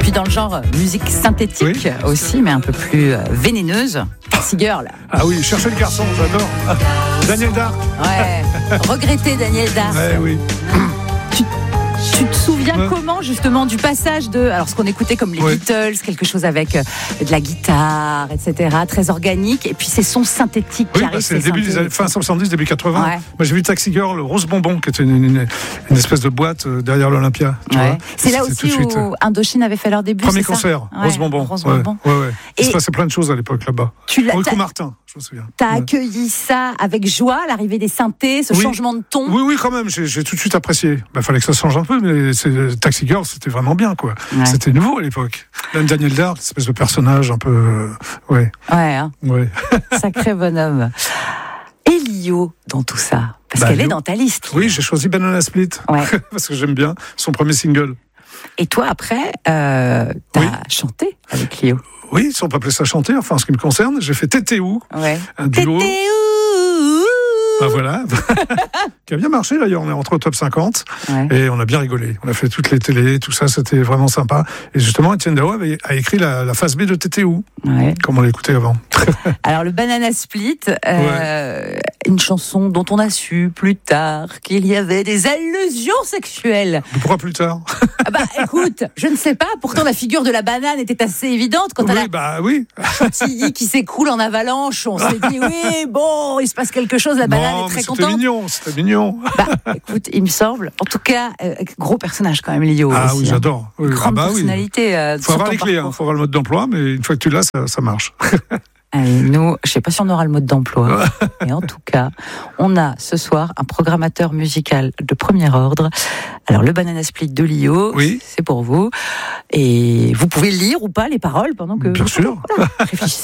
Puis dans le genre musique synthétique aussi, mais un peu plus vénéneuse, Taxi Girl. Ah oui, chercher le garçon, j'adore. Daniel Dark. Ouais, regretter Daniel Dark. Ouais, oui. Tu te souviens comment justement du passage de, alors ce qu'on écoutait comme les Beatles, quelque chose avec de la guitare, etc., très organique, et puis ces sons synthétiques qui arrivent. C'est le début des années fin 70, début 80. Ouais. Moi j'ai vu Taxi Girl, Rose Bonbon, qui était une espèce de boîte derrière l'Olympia. C'est là aussi où Indochine avait fait leur début. Premier concert, Rose Bonbon. Rose Bonbon. Ouais. Il se passait plein de choses à l'époque là-bas. Rico Martin, je me souviens. T'as accueilli ça avec joie, l'arrivée des synthés, ce changement de ton. Oui, quand même, j'ai tout de suite apprécié. Fallait que ça change un peu, mais Taxi Girl, c'était vraiment bien, quoi. Ouais. C'était nouveau à l'époque. Même Daniel Dark, espèce de personnage un peu, Ouais. Sacré bonhomme. Et Lio dans tout ça, parce qu'elle est dans ta liste. Oui, j'ai choisi Banana Split parce que j'aime bien son premier single. Et toi, après, t'as chanté avec Lio. Oui, si on peut appeler ça chanter, enfin, en ce qui me concerne, j'ai fait Tétéou, un duo. Voilà, qui a bien marché d'ailleurs, on est rentré au top 50 et on a bien rigolé. On a fait toutes les télés, tout ça, c'était vraiment sympa. Et justement, Étienne Dao a écrit la phase B de Tétéou, comme on l'écoutait avant. Alors le Banana Split, une chanson dont on a su plus tard qu'il y avait des allusions sexuelles. Pourquoi plus tard? Écoute, je ne sais pas, pourtant la figure de la banane était assez évidente quand elle a chantilly qui s'écoule en avalanche. On s'est dit, il se passe quelque chose, la banane est très contente. C'était mignon. Écoute, il me semble, en tout cas, gros personnage quand même, Lio. Ah aussi, oui, j'adore. Grande personnalité. Faut avoir les clés, faut avoir le mode d'emploi, mais une fois que tu l'as, ça marche. Nous, je ne sais pas si on aura le mode d'emploi, mais en tout cas, on a ce soir un programmateur musical de premier ordre. Alors, le Banana Split de Lio, c'est pour vous. Et vous pouvez lire ou pas les paroles pendant que... Bien sûr. Réfléchissez.